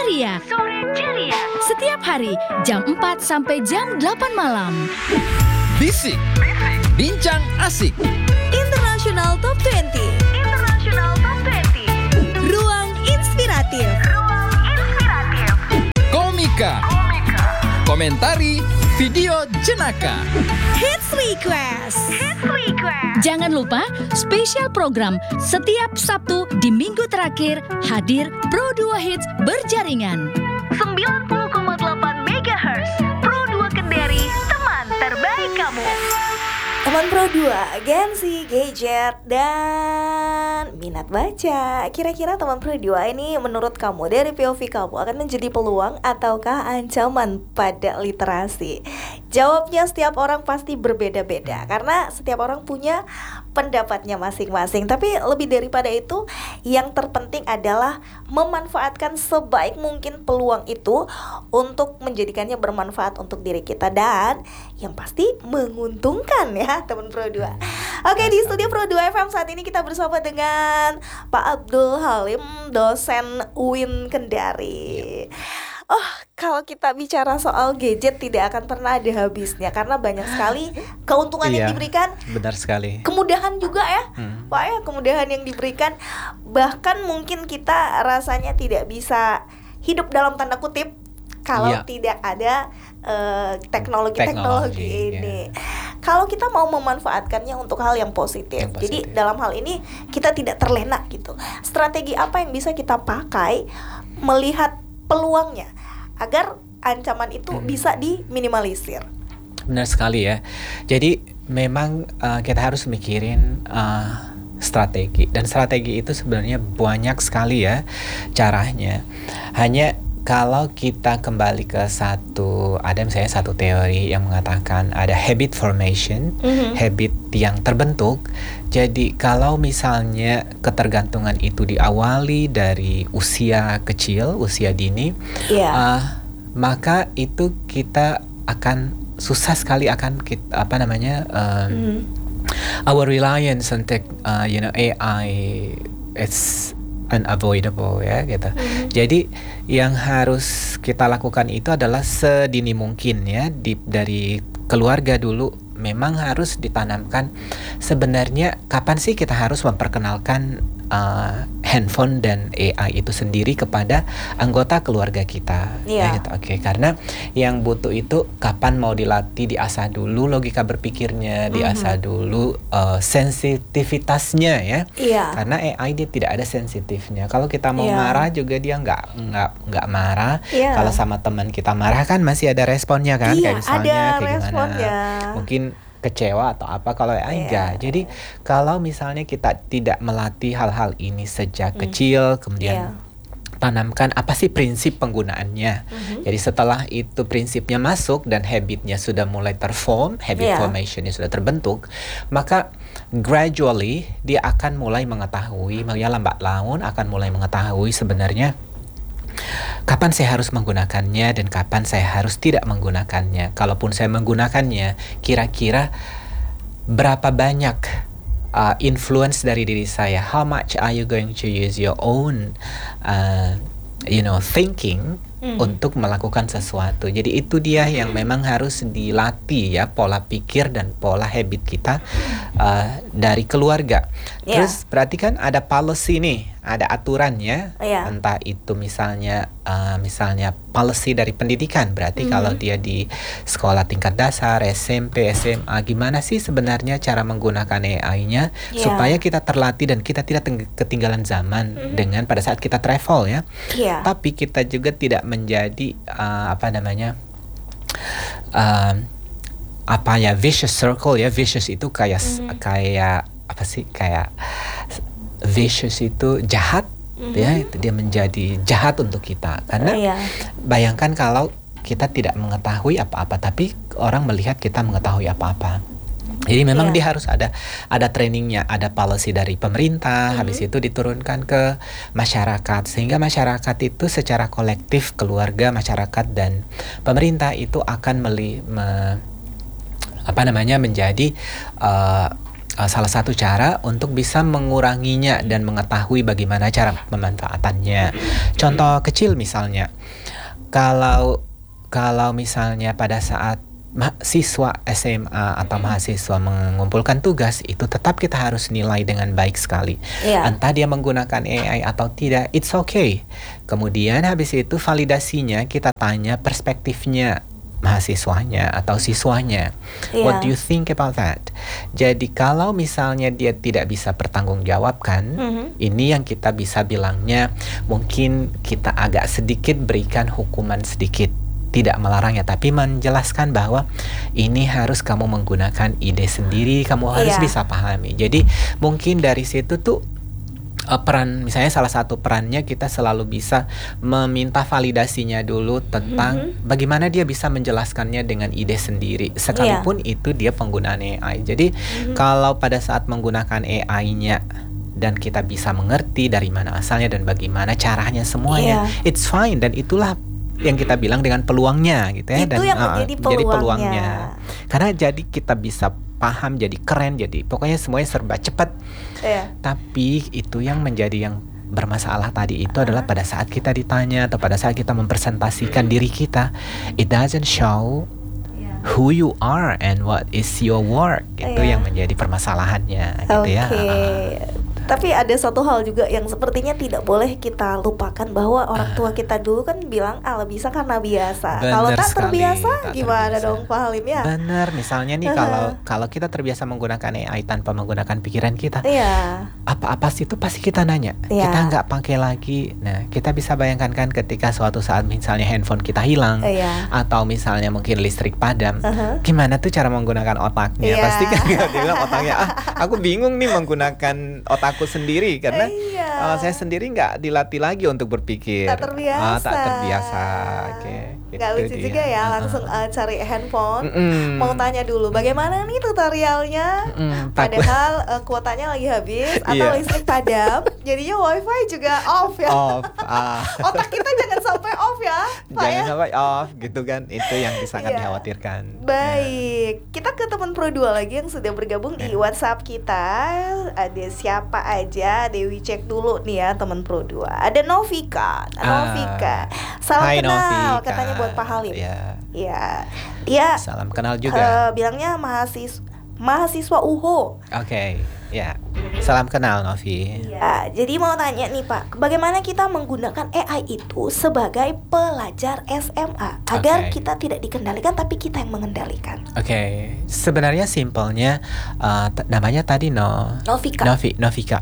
ceria. Setiap hari jam 4 sampai jam 8 malam. Bisik, bincang asik. International Top 20. Ruang inspiratif. Komika. Komentari video jenaka. Hits Request. Jangan lupa spesial program setiap Sabtu di minggu terakhir hadir Pro 2 Hits berjaringan. 90,8 MHz Pro 2 Kendari, teman terbaik kamu. Teman Pro 2, Gensi, Gadget, dan minat baca. Kira-kira teman Pro 2 ini menurut kamu dari POV kamu akan menjadi peluang ataukah ancaman pada literasi? Jawabnya setiap orang pasti berbeda-beda karena setiap orang punya pendapatnya masing-masing. Tapi lebih daripada itu, yang terpenting adalah memanfaatkan sebaik mungkin peluang itu untuk menjadikannya bermanfaat untuk diri kita dan yang pasti menguntungkan ya teman Pro 2. Oke, di studio Pro 2 FM saat ini kita bersama dengan Pak Abdul Halim, dosen UIN Kendari. Oh, kalau kita bicara soal gadget tidak akan pernah ada habisnya karena banyak sekali keuntungan yang diberikan. Benar sekali. Kemudahan juga ya, Pak ya, kemudahan yang diberikan. Bahkan mungkin kita rasanya tidak bisa hidup dalam tanda kutip kalau tidak ada teknologi ini. Kalau kita mau memanfaatkannya untuk hal yang positif. Jadi dalam hal ini kita tidak terlena gitu. Strategi apa yang bisa kita pakai melihat peluangnya agar ancaman itu bisa diminimalisir? Benar sekali ya. Jadi memang kita harus mikirin strategi, dan strategi itu sebenarnya banyak sekali ya caranya. Hanya kalau kita kembali ke satu teori yang mengatakan ada habit formation, habit yang terbentuk. Jadi kalau misalnya ketergantungan itu diawali dari usia kecil, usia dini, maka itu kita akan susah sekali akan our reliance on AI it's unavoidable ya gitu. Jadi yang harus kita lakukan itu adalah sedini mungkin ya dari keluarga dulu memang harus ditanamkan sebenarnya kapan sih kita harus memperkenalkan handphone dan AI itu sendiri kepada anggota keluarga kita. Ya gitu. Oke, karena yang butuh itu kapan mau dilatih, diasah dulu logika berpikirnya, diasah dulu sensitivitasnya ya. Karena AI dia tidak ada sensitifnya. Kalau kita mau marah juga dia nggak marah. Kalau sama teman kita marah kan masih ada responnya kan, kayak misalnya kayak gimana. Mungkin kecewa atau apa. Kalau AI enggak. Jadi kalau misalnya kita tidak melatih hal-hal ini sejak kecil, kemudian tanamkan apa sih prinsip penggunaannya. Jadi setelah itu prinsipnya masuk dan habitnya sudah mulai terform, habit formationnya sudah terbentuk, maka gradually dia akan mulai mengetahui, ya lambat laun akan mulai mengetahui sebenarnya kapan saya harus menggunakannya dan kapan saya harus tidak menggunakannya. Kalaupun saya menggunakannya, kira-kira berapa banyak influence dari diri saya? How much are you going to use your own thinking untuk melakukan sesuatu. Jadi itu dia yang memang harus dilatih ya, pola pikir dan pola habit kita dari keluarga. Terus berarti kan ada policy nih, ada aturannya. Entah itu misalnya policy dari pendidikan. Berarti kalau dia di sekolah tingkat dasar, SMP, SMA, gimana sih sebenarnya cara menggunakan AI-nya supaya kita terlatih dan kita tidak ketinggalan zaman dengan pada saat kita travel ya. Tapi kita juga tidak menjadi vicious circle ya. Vicious itu kayak apa sih, kayak vicious itu jahat ya, itu dia menjadi jahat untuk kita karena bayangkan kalau kita tidak mengetahui apa-apa tapi orang melihat kita mengetahui apa-apa. Jadi memang dia harus ada trainingnya, ada policy dari pemerintah, habis itu diturunkan ke masyarakat sehingga masyarakat itu secara kolektif, keluarga, masyarakat dan pemerintah itu akan menjadi salah satu cara untuk bisa menguranginya dan mengetahui bagaimana cara pemanfaatannya. Contoh kecil misalnya, kalau misalnya pada saat siswa SMA atau mahasiswa mengumpulkan tugas, itu tetap kita harus nilai dengan baik sekali. Entah dia menggunakan AI atau tidak, it's okay. Kemudian habis itu validasinya kita tanya perspektifnya mahasiswanya atau siswanya. What do you think about that? Jadi kalau misalnya dia tidak bisa bertanggungjawabkan, ini yang kita bisa bilangnya mungkin kita agak sedikit berikan hukuman sedikit. Tidak melarangnya, tapi menjelaskan bahwa ini harus kamu menggunakan ide sendiri, kamu harus bisa pahami. Jadi mungkin dari situ tuh peran, misalnya salah satu perannya kita selalu bisa meminta validasinya dulu tentang bagaimana dia bisa menjelaskannya dengan ide sendiri, sekalipun itu dia penggunaan AI. Jadi kalau pada saat menggunakan AI-nya dan kita bisa mengerti dari mana asalnya dan bagaimana caranya semuanya, it's fine. Dan itulah yang kita bilang dengan peluangnya gitu ya. Itu dan yang menjadi peluangnya. Karena jadi kita bisa paham, jadi keren, jadi pokoknya semuanya serba cepat. Tapi itu yang menjadi yang bermasalah tadi itu adalah pada saat kita ditanya atau pada saat kita mempresentasikan diri kita, it doesn't show who you are and what is your work. Itu yang menjadi permasalahannya gitu ya. Tapi ada satu hal juga yang sepertinya tidak boleh kita lupakan, bahwa orang tua kita dulu kan bilang bisa karena biasa. Kalau tak terbiasa gimana dong Pak Halim ya? Bener, misalnya nih kalau kita terbiasa menggunakan AI tanpa menggunakan pikiran kita, apa-apa sih itu pasti kita nanya. Kita nggak pakai lagi. Nah, kita bisa bayangkan kan ketika suatu saat misalnya handphone kita hilang, atau misalnya mungkin listrik padam, gimana tuh cara menggunakan otaknya? Pasti kan dia bilang otaknya, aku bingung nih menggunakan otakku sendiri karena saya sendiri nggak dilatih lagi untuk berpikir. Tak terbiasa. Nggak lucu juga ya, langsung cari handphone, mau tanya dulu bagaimana nih tutorialnya, padahal kuotanya lagi habis atau listrik padam, jadinya wifi juga off ya. Otak kita jangan sampai off ya, Pak. Jangan sampai off gitu kan, itu yang sangat dikhawatirkan. Baik, kita ke teman Pro 2 lagi yang sudah bergabung di WhatsApp kita. Ada siapa aja? Dewi cek dulu nih ya teman Pro 2. Ada Novika. Salam Hai, kenal Novika. katanya buat Pak Halim. Dia salam kenal juga. Bilangnya mahasiswa UHO. Salam kenal Novi. Jadi mau tanya nih Pak, bagaimana kita menggunakan AI itu sebagai pelajar SMA agar kita tidak dikendalikan tapi kita yang mengendalikan? Sebenarnya simpelnya namanya tadi Novika.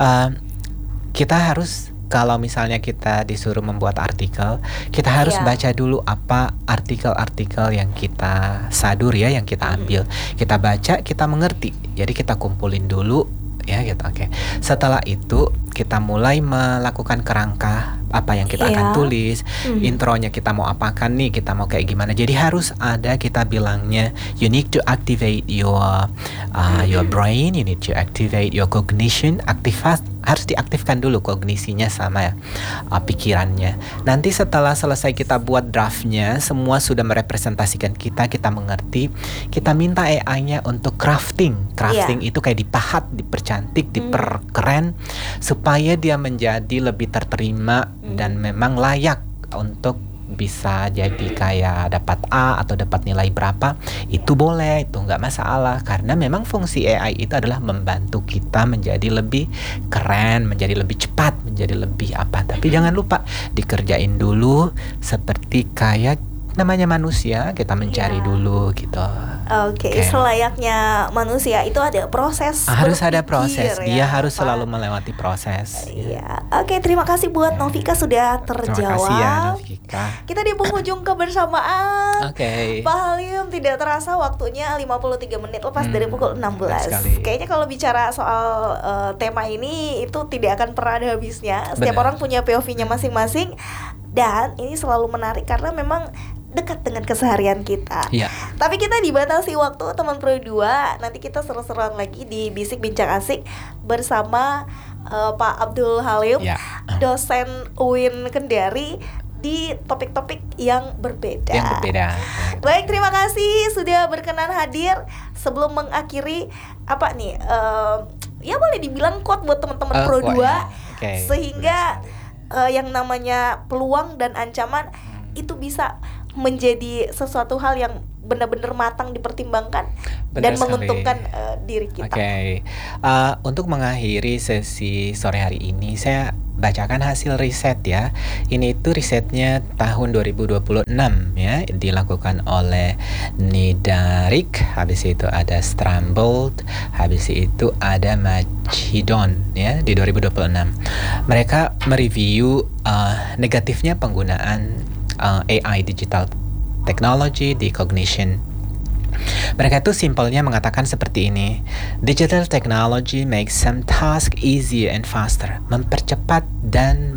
Kita harus, kalau misalnya kita disuruh membuat artikel, kita harus baca dulu apa artikel-artikel yang kita sadur ya, yang kita ambil. Kita baca, kita mengerti. Jadi kita kumpulin dulu ya gitu. Setelah itu kita mulai melakukan kerangka apa yang kita akan tulis, intronya kita mau apakan nih, kita mau kayak gimana. Jadi harus ada, kita bilangnya you need to activate your brain, you need to activate your cognition. Harus diaktifkan dulu kognisinya sama pikirannya. Nanti setelah selesai kita buat draftnya, semua sudah merepresentasikan kita mengerti, kita minta AI-nya untuk crafting itu kayak dipahat, dipercantik, diperkeren supaya dia menjadi lebih terterima dan memang layak untuk bisa jadi kayak dapat A atau dapat nilai berapa. Itu boleh, itu nggak masalah, karena memang fungsi AI itu adalah membantu kita menjadi lebih keren, menjadi lebih cepat, menjadi lebih apa. Tapi jangan lupa dikerjain dulu seperti kayak namanya manusia, kita mencari dulu gitu. Selayaknya manusia itu ada proses. Harus ada proses. Dia harus Pak. selalu melewati proses. Terima kasih buat Novika sudah terjawab. Terima kasih ya Novika. Kita di penghujung kebersamaan. Pak Halim, tidak terasa waktunya 53 menit lepas dari pukul 16. Kayaknya kalau bicara soal tema ini itu tidak akan pernah ada habisnya. Setiap orang punya POV-nya masing-masing. Dan ini selalu menarik karena memang dekat dengan keseharian kita. Tapi kita dibatasi waktu teman Pro 2. Nanti kita seru-seruan lagi di Bisik Bincang Asik bersama Pak Abdul Halim, dosen UIN Kendari. di topik-topik yang berbeda. Yang berbeda. Baik, terima kasih sudah berkenan hadir. Sebelum mengakhiri apa nih? Ya boleh dibilang quote buat teman-teman Pro 2 Oke. sehingga yang namanya peluang dan ancaman itu bisa menjadi sesuatu hal yang benar-benar matang dipertimbangkan dan Benar sekali. menguntungkan diri kita. Oke. Untuk mengakhiri sesi sore hari ini, saya bacakan hasil riset ya. Ini itu risetnya tahun 2026 ya, dilakukan oleh Nidarik, habis itu ada Strambold, habis itu ada Machidon ya di 2026. Mereka mereview negatifnya penggunaan AI digital technology di cognition. Mereka itu simpelnya mengatakan seperti ini. Digital technology makes some task easier and faster. Mempercepat dan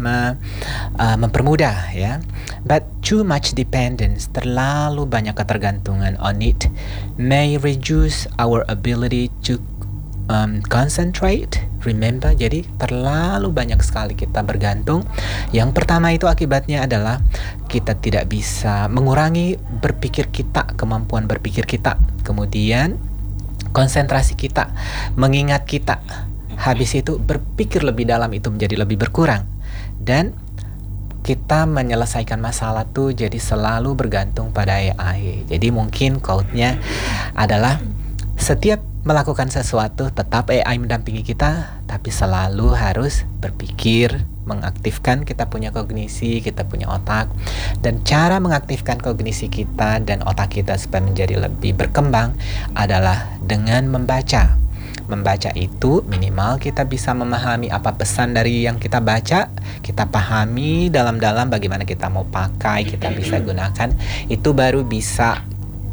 mempermudah ya. But too much dependence, terlalu banyak ketergantungan on it, may reduce our ability to concentrate. Remember, jadi terlalu banyak sekali kita bergantung. Yang pertama itu akibatnya adalah kita tidak bisa mengurangi berpikir kita, kemampuan berpikir kita. Kemudian konsentrasi kita, mengingat kita. Habis itu berpikir lebih dalam itu menjadi lebih berkurang. Dan kita menyelesaikan masalah tuh jadi selalu bergantung pada AI. Jadi mungkin quote-nya adalah setiap melakukan sesuatu tetap AI mendampingi kita, tapi selalu harus berpikir, mengaktifkan kita punya kognisi, kita punya otak. Dan cara mengaktifkan kognisi kita dan otak kita supaya menjadi lebih berkembang adalah dengan membaca. Membaca itu minimal kita bisa memahami apa pesan dari yang kita baca, kita pahami dalam-dalam bagaimana kita mau pakai, kita bisa gunakan, itu baru bisa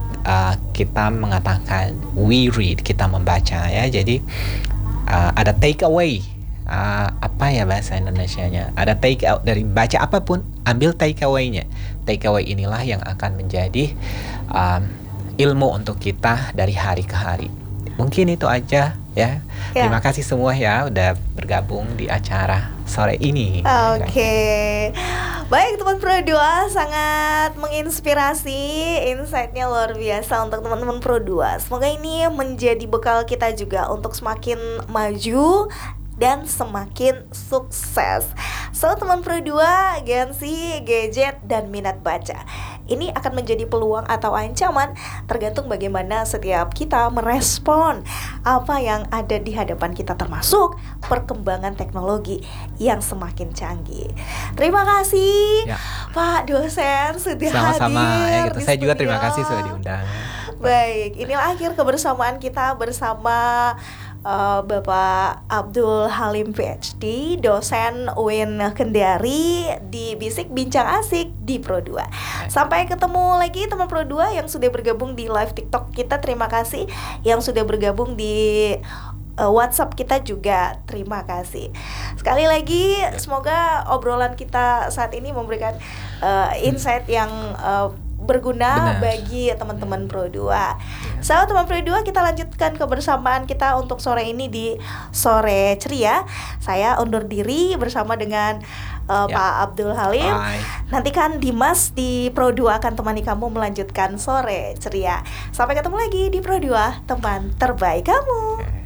kita mengatakan we read, kita membaca ya. Jadi ada take away, apa ya bahasa Indonesianya, ada take out dari baca apapun, ambil take away-nya. Take away inilah yang akan menjadi ilmu untuk kita dari hari ke hari. Mungkin itu aja ya. Terima kasih semua ya udah bergabung di acara sore ini. Oke. Baik teman Pro 2, sangat menginspirasi, insight-nya luar biasa untuk teman-teman Pro 2. Semoga ini menjadi bekal kita juga untuk semakin maju dan semakin sukses. So teman Pro 2, Gensi, gadget, dan minat baca, ini akan menjadi peluang atau ancaman tergantung bagaimana setiap kita merespon apa yang ada di hadapan kita, termasuk perkembangan teknologi yang semakin canggih. Terima kasih Pak dosen sudah Sama-sama hadir ya, gitu. di Saya juga studio. terima kasih sudah diundang. Baik, inilah akhir kebersamaan kita bersama Bapak Abdul Halim PhD, dosen UIN Kendari di Bisik Bincang Asik di Pro 2. Sampai ketemu lagi teman Pro 2 yang sudah bergabung di live TikTok kita, terima kasih. Yang sudah bergabung di WhatsApp kita juga, terima kasih. Sekali lagi semoga obrolan kita saat ini memberikan insight yang berguna bagi teman-teman Pro 2. So, teman Pro 2, kita lanjutkan kebersamaan kita untuk sore ini di Sore Ceria. Saya undur diri bersama dengan Pak Abdul Halim. Bye. Nantikan Dimas di Pro 2 akan temani kamu melanjutkan Sore Ceria. Sampai ketemu lagi di Pro 2, teman terbaik kamu.